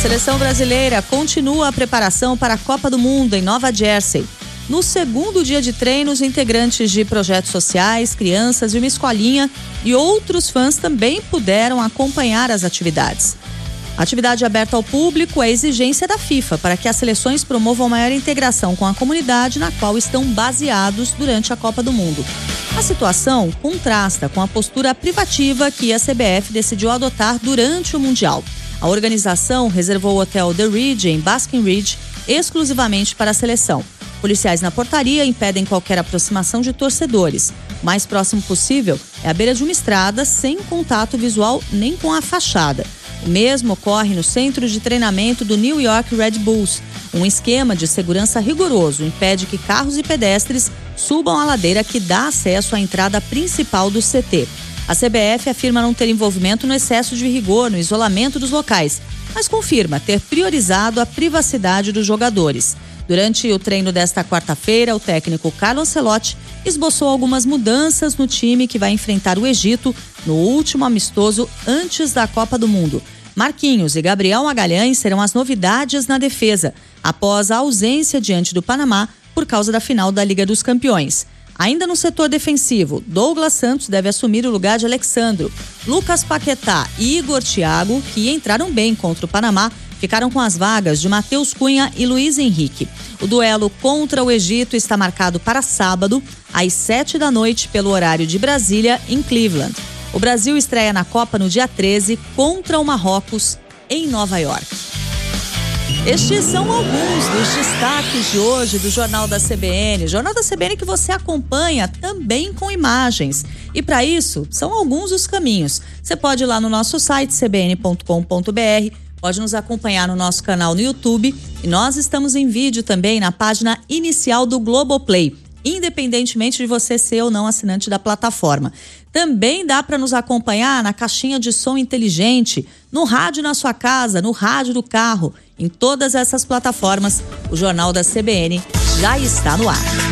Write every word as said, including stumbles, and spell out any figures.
seleção brasileira continua a preparação para a Copa do Mundo em Nova Jersey. No segundo dia de treinos, integrantes de projetos sociais, crianças de uma escolinha e outros fãs também puderam acompanhar as atividades. A atividade aberta ao público é exigência da FIFA para que as seleções promovam maior integração com a comunidade na qual estão baseados durante a Copa do Mundo. A situação contrasta com a postura privativa que a C B F decidiu adotar durante o Mundial. A organização reservou o hotel The Ridge, em Basking Ridge, exclusivamente para a seleção. Policiais na portaria impedem qualquer aproximação de torcedores. O mais próximo possível é a beira de uma estrada, sem contato visual nem com a fachada. O mesmo ocorre no centro de treinamento do New York Red Bulls. Um esquema de segurança rigoroso impede que carros e pedestres subam a ladeira que dá acesso à entrada principal do C T. A C B F afirma não ter envolvimento no excesso de rigor no isolamento dos locais, mas confirma ter priorizado a privacidade dos jogadores. Durante o treino desta quarta-feira, o técnico Carlo Ancelotti esboçou algumas mudanças no time que vai enfrentar o Egito no último amistoso antes da Copa do Mundo. Marquinhos e Gabriel Magalhães serão as novidades na defesa, após a ausência diante do Panamá por causa da final da Liga dos Campeões. Ainda no setor defensivo, Douglas Santos deve assumir o lugar de Alexandro. Lucas Paquetá e Igor Thiago, que entraram bem contra o Panamá, ficaram com as vagas de Matheus Cunha e Luiz Henrique. O duelo contra o Egito está marcado para sábado, às sete da noite, pelo horário de Brasília, em Cleveland. O Brasil estreia na Copa no dia treze contra o Marrocos, em Nova York. Estes são alguns dos destaques de hoje do Jornal da C B N. Jornal da C B N que você acompanha também com imagens. E para isso, são alguns os caminhos. Você pode ir lá no nosso site, c b n ponto com ponto b r, pode nos acompanhar no nosso canal no YouTube e nós estamos em vídeo também na página inicial do Globoplay, independentemente de você ser ou não assinante da plataforma. Também dá para nos acompanhar na caixinha de som inteligente, no rádio na sua casa, no rádio do carro. Em todas essas plataformas, o Jornal da C B N já está no ar.